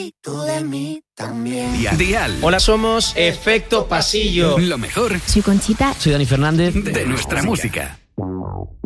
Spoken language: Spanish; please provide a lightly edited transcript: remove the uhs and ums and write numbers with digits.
Y tú de mí también. Dial. Hola, somos Efecto Pasillo. Lo mejor Soy Conchita. Soy Dani Fernández. de nuestra música.